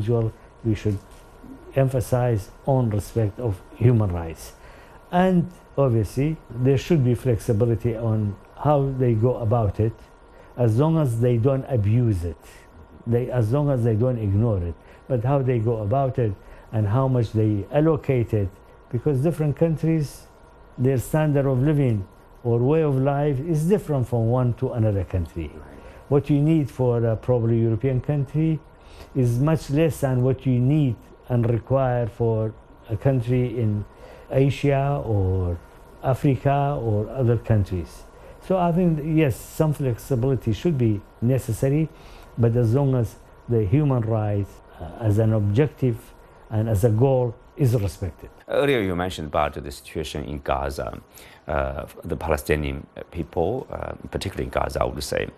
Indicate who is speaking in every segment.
Speaker 1: individual, we should emphasize on respect of human rights. And obviously, there should be flexibility on how they go about it, as long as they don't abuse it, as long as they don't ignore it, but how they go about it and how much they allocate it, because different countries, their standard of living or way of life is different from one to another country. What you need for a probably European country is much less than what you need and require for a country in Asia or Africa or other countries. So I think, yes, some flexibility should be necessary, but as long as the human rights as an objective and as a goal is respected.
Speaker 2: Earlier you mentioned about the situation in Gaza, the Palestinian people, particularly in Gaza, I would say.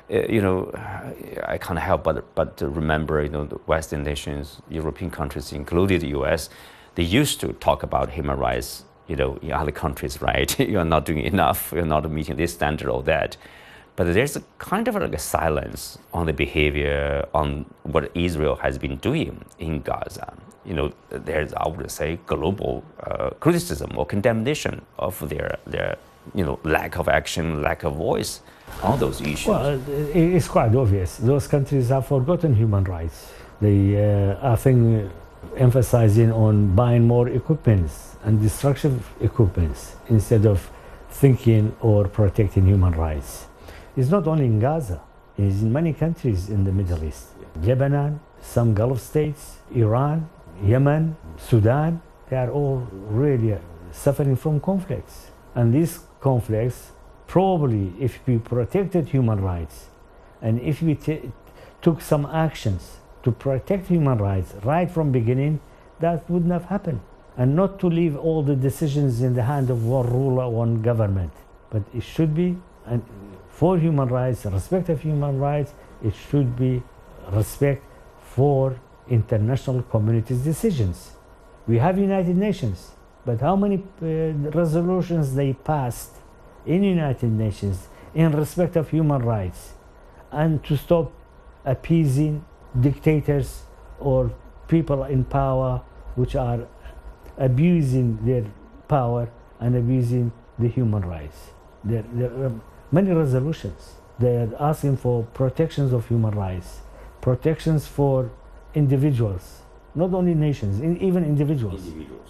Speaker 2: I can't help but to remember, the Western nations, European countries, including the US, they used to talk about human rights, in other countries, right? You're not doing enough, you're not meeting this standard or that. But there's a kind of like a silence on the behavior, on what Israel has been doing in Gaza. There's, I would say, global criticism or condemnation of their lack of action, lack of voice on those issues.
Speaker 1: Well, it's quite obvious. Those countries have forgotten human rights. They, I think, emphasizing on buying more equipments and destructive equipments instead of thinking or protecting human rights. It's not only in Gaza, it's in many countries in the Middle East. Lebanon, some Gulf states, Iran, Yemen, Sudan, they are all really suffering from conflicts. And these conflicts, probably if we protected human rights and if we took some actions to protect human rights right from beginning, that wouldn't have happened. And not to leave all the decisions in the hand of one ruler, one government. But it should be, and for human rights, respect of human rights, it should be respect for international community's decisions. We have United Nations, but how many resolutions they passed in United Nations in respect of human rights and to stop appeasing dictators or people in power which are abusing their power and abusing the human rights. There are many resolutions. They are asking for protections of human rights, protections for individuals, not only nations, even individuals.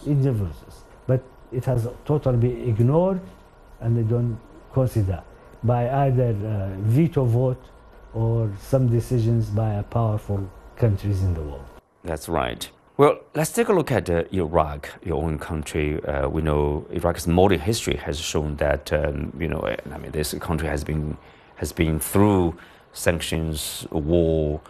Speaker 1: But it has totally been ignored, and they don't consider by either veto vote or some decisions by powerful countries in the world.
Speaker 2: That's right. Well, let's take a look at Iraq, your own country. We know Iraq's modern history has shown that this country has been through sanctions, war,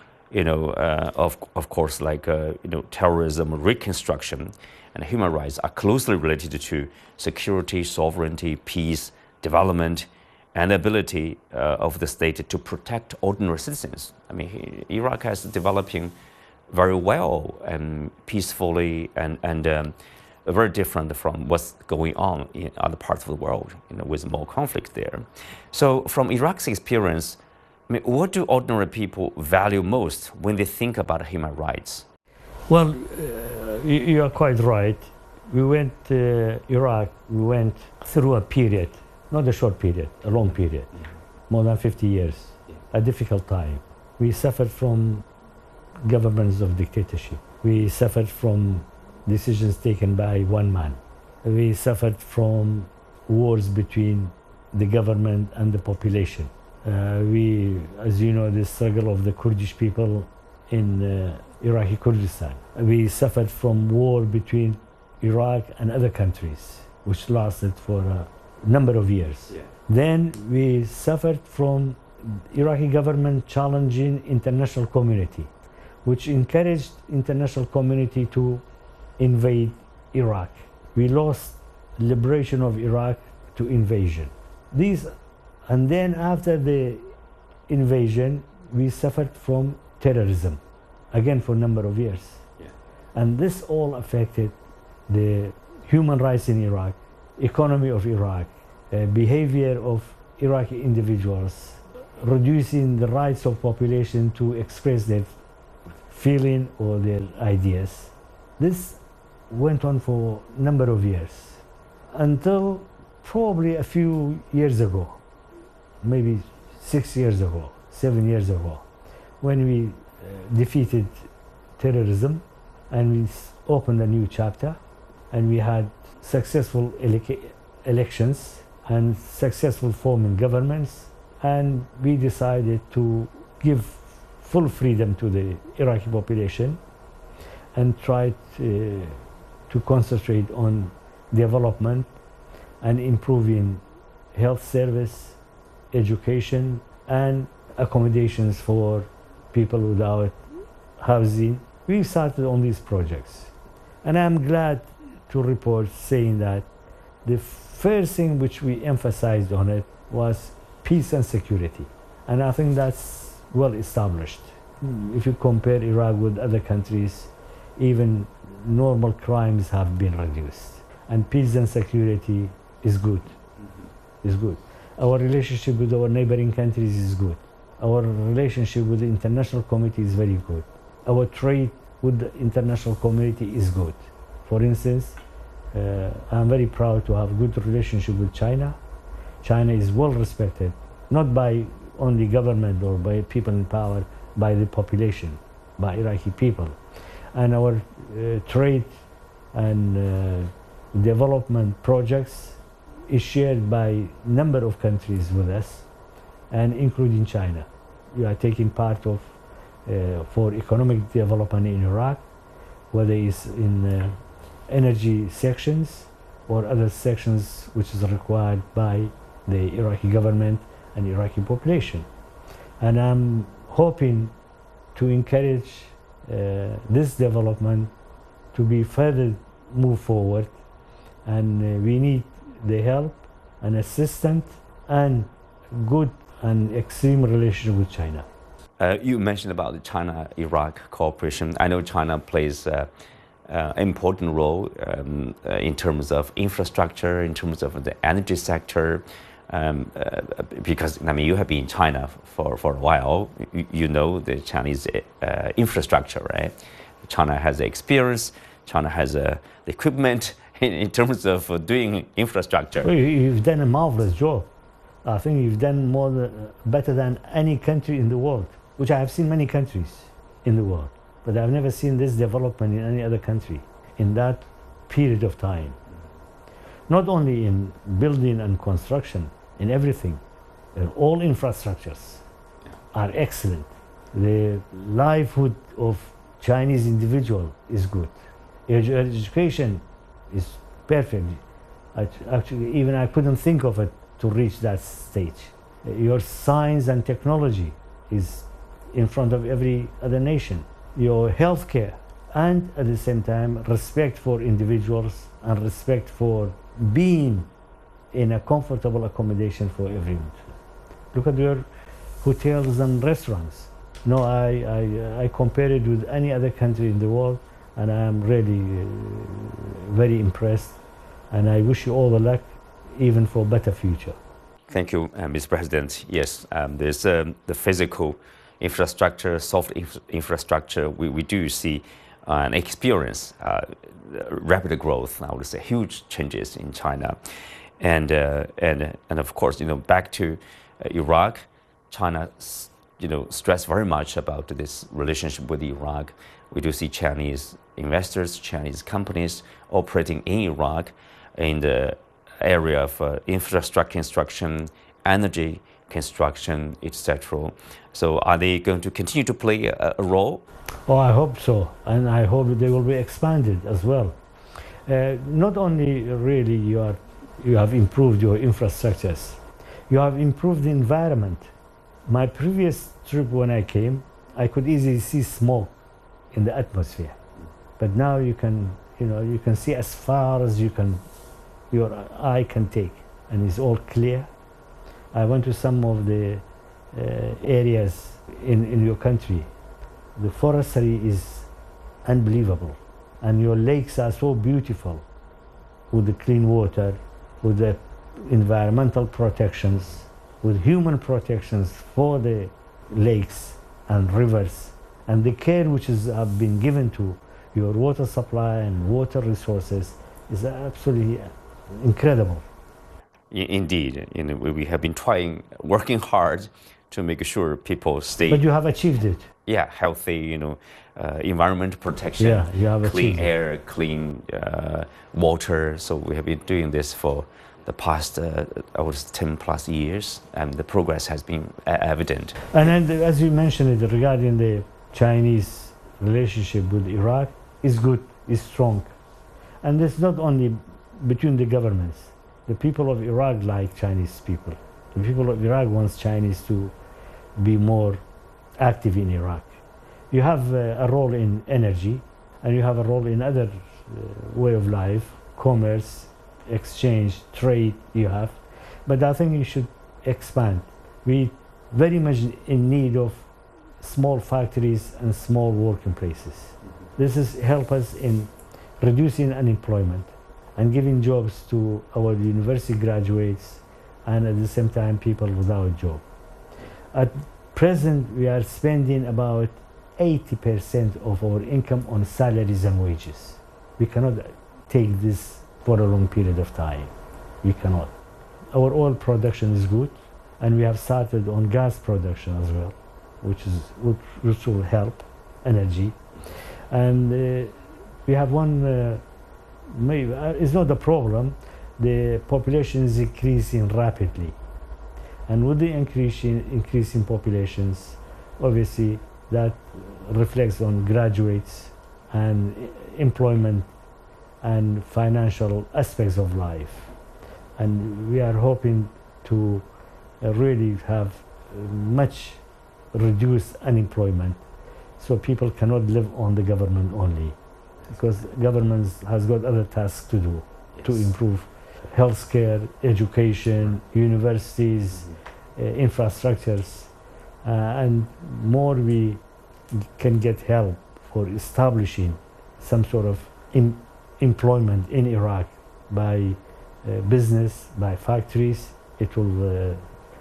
Speaker 2: of course, like terrorism, reconstruction, and human rights are closely related to security, sovereignty, peace, development, and ability of the state to protect ordinary citizens. Iraq is developing very well and peacefully and very different from what's going on in other parts of the world, with more conflict there. So from Iraq's experience, what do ordinary people value most when they think about human rights?
Speaker 1: Well, you are quite right. We went to Iraq, we went through a period, not a short period, a long period, more than 50 years, a difficult time. We suffered from governments of dictatorship. We suffered from decisions taken by one man. We suffered from wars between the government and the population. As you know, the struggle of the Kurdish people in Iraqi Kurdistan. We suffered from war between Iraq and other countries, which lasted for a number of years. Yeah. Then we suffered from Iraqi government challenging international community, which encouraged international community to invade Iraq. We lost liberation of Iraq to invasion. And then after the invasion, we suffered from terrorism, again for a number of years. Yeah. And this all affected the human rights in Iraq, economy of Iraq, behavior of Iraqi individuals, reducing the rights of population to express their feeling or their ideas. This went on for a number of years until probably a few years ago, maybe 6 years ago, 7 years ago, when we defeated terrorism and we opened a new chapter and we had successful elections and successful forming governments, and we decided to give full freedom to the Iraqi population and tried to concentrate on development and improving health service, education, and accommodations for people without housing. We started on these projects. And I'm glad to report saying that the first thing which we emphasized on it was peace and security. And I think that's well established. If you compare Iraq with other countries, even normal crimes have been reduced. And peace and security is good. Is good. Our relationship with our neighboring countries is good. Our relationship with the international community is very good. Our trade with the international community is good. For instance, I'm very proud to have a good relationship with China. China is well respected, not by only government or by people in power, by the population, by Iraqi people. And our trade and development projects is shared by a number of countries with us, and including China. We are taking part of for economic development in Iraq, whether it's in energy sections or other sections which is required by the Iraqi government and Iraqi population. And I'm hoping to encourage this development to be further move forward, and we need the help and assistance and good and extreme relationship with China.
Speaker 2: You mentioned about the China-Iraq cooperation. I know China plays an important role in terms of infrastructure, in terms of the energy sector, because I mean you have been in China for a while. You know the Chinese infrastructure, right? China has the experience. China has the equipment in terms of doing infrastructure.
Speaker 1: Well, you've done a marvelous job. I think you've done better than any country in the world, which I have seen many countries in the world, but I've never seen this development in any other country in that period of time. Not only in building and construction, in everything. All infrastructures are excellent. The livelihood of Chinese individual is good. Education is perfect. Actually, even I couldn't think of it to reach that stage. Your science and technology is in front of every other nation. Your healthcare, and at the same time, respect for individuals and respect for being in a comfortable accommodation for everyone. Look at your hotels and restaurants. No, I compare it with any other country in the world, and I am really very impressed, and I wish you all the luck, even for a better future.
Speaker 2: Thank you, Mr. President. Yes, there's the physical infrastructure, soft infrastructure. We do see and experience rapid growth. I would say huge changes in China, and of course, back to Iraq, China, stress very much about this relationship with Iraq. We do see Chinese investors, Chinese companies operating in Iraq in the area of infrastructure construction, energy construction, etc. So are they going to continue to play a role?
Speaker 1: Oh, I hope so, and I hope they will be expanded as well. Not only really you have improved your infrastructures, you have improved the environment. My previous trip when I came, I could easily see smoke in the atmosphere, but now you can see as far as your eye can take, and it's all clear. I went to some of the areas in your country. The forestry is unbelievable, and your lakes are so beautiful with the clean water, with the environmental protections, with human protections for the lakes and rivers And the care which is have been given to your water supply and water resources is absolutely incredible.
Speaker 2: Indeed, we have been working hard to make sure people stay.
Speaker 1: But you have achieved it.
Speaker 2: Yeah, healthy, environment protection,
Speaker 1: Yeah, you have
Speaker 2: clean
Speaker 1: achieved it.
Speaker 2: air, clean water. So we have been doing this for the past, 10 plus years, and the progress has been evident.
Speaker 1: And then, as you mentioned it regarding the Chinese relationship with Iraq, is good, is strong. And it's not only between the governments. The people of Iraq like Chinese people. The people of Iraq wants Chinese to be more active in Iraq. You have a role in energy, and you have a role in other way of life, commerce, exchange, trade you have. But I think you should expand. We very much in need of small factories and small working places. This is help us in reducing unemployment and giving jobs to our university graduates and at the same time people without a job. At present, we are spending about 80% of our income on salaries and wages. We cannot take this for a long period of time. We cannot. Our oil production is good, and we have started on gas production as well, which will help energy. And we have one, maybe it's not a problem. The population is increasing rapidly, and with the increase in populations, obviously that reflects on graduates and employment and financial aspects of life. And we are hoping to really have much reduced unemployment, so people cannot live on the government only, because government has got other tasks to do. Yes. To improve healthcare, education, universities, infrastructures, and more we can get help for establishing some sort of employment in Iraq by business, by factories. It will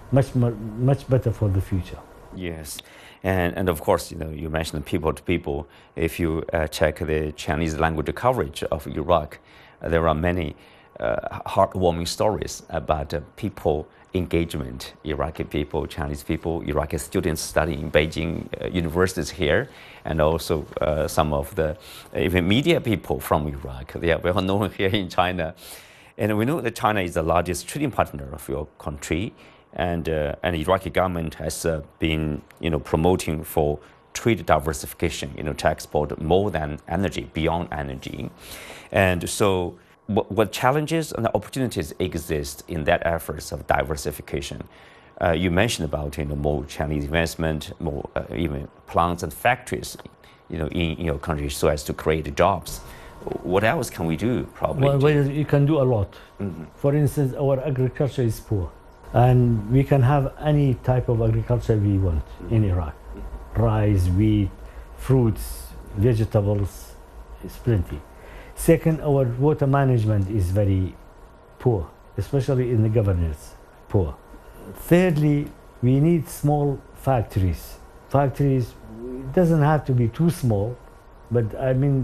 Speaker 1: much better for the future.
Speaker 2: Yes, and of course, you mentioned people to people. If you check the Chinese language coverage of Iraq, there are many heartwarming stories about people engagement, Iraqi people, Chinese people, Iraqi students studying in Beijing universities here, and also some of the even media people from Iraq. They are well known here in China. And we know that China is the largest trading partner of your country, and the Iraqi government has been promoting for trade diversification, to export more than energy, beyond energy. And so what challenges and opportunities exist in that efforts of diversification? You mentioned about more Chinese investment, more even plants and factories, in your country, so as to create jobs. What else can we do? Probably.
Speaker 1: Well, you can do a lot. Mm-hmm. For instance, our agriculture is poor, and we can have any type of agriculture we want in Iraq. Rice, wheat, fruits, vegetables, it's plenty. Second, our water management is very poor, especially in the governors, poor. Thirdly, we need small factories. Factories, it doesn't have to be too small, but I mean,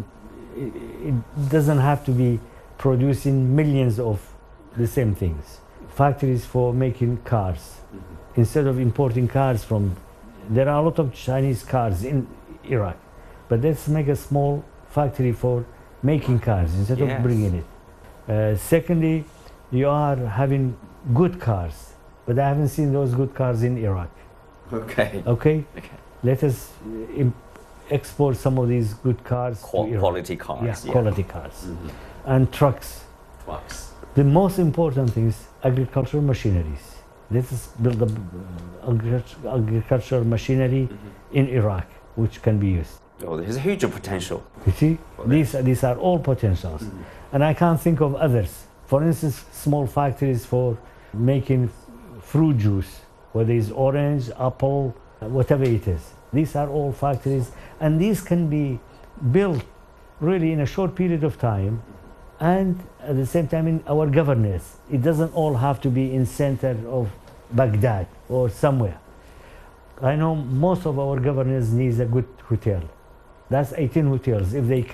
Speaker 1: it doesn't have to be producing millions of the same things. Factories for making cars. Mm-hmm. Instead of importing cars from, there are a lot of Chinese cars in Iraq, but let's make a small factory for making cars instead of bringing it. Secondly, you are having good cars, but I haven't seen those good cars in Iraq. Okay. Let us export some of these good cars to Iraq.
Speaker 2: Quality cars.
Speaker 1: Yeah, quality cars. Mm-hmm. And trucks. The most important thing is agricultural machineries. Let us build agricultural machinery in Iraq, which can be used.
Speaker 2: Oh, there's a huge potential.
Speaker 1: You see, these are all potentials. Mm-hmm. And I can't think of others. For instance, small factories for making fruit juice, whether it's orange, apple, whatever it is. These are all factories, and these can be built really in a short period of time, and at the same time in our governance. It doesn't all have to be in center of Baghdad or somewhere. I know most of our governors needs a good hotel. That's 18 hotels. If they